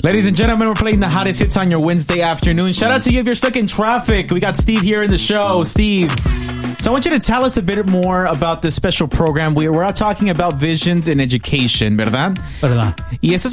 Ladies and gentlemen, we're playing the hottest hits on your Wednesday afternoon. Shout out to you if you're stuck in traffic. We got Steve here in the show. Steve, so I want you to tell us a bit more about this special program. We're out talking about visions in education, ¿verdad? ¿Verdad? Y eso